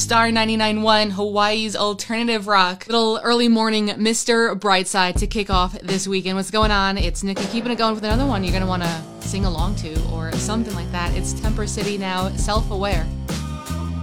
Star 99.1, Hawaii's alternative rock. Little early morning Mr. Brightside to kick off this weekend. What's going on? It's Nikki keeping it going with another one you're going to want to sing along to or something like that. It's Temper City now, Self-Aware.